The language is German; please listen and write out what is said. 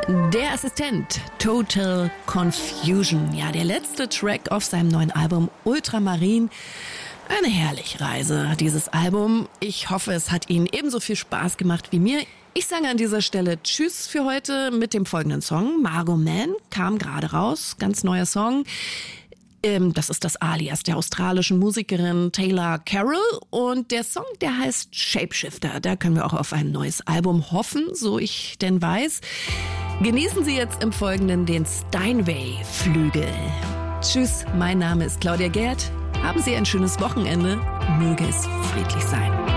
Der Assistent, Total Confusion. Ja, der letzte Track auf seinem neuen Album Ultramarin. Eine herrliche Reise, dieses Album. Ich hoffe, es hat Ihnen ebenso viel Spaß gemacht wie mir. Ich sage an dieser Stelle Tschüss für heute mit dem folgenden Song. Margot Man kam gerade raus, ganz neuer Song. Das ist das Alias der australischen Musikerin Taylor Carroll. Und der Song, der heißt Shapeshifter. Da können wir auch auf ein neues Album hoffen, so ich denn weiß. Genießen Sie jetzt im Folgenden den Steinway-Flügel. Tschüss, mein Name ist Claudia Gerd. Haben Sie ein schönes Wochenende. Möge es friedlich sein.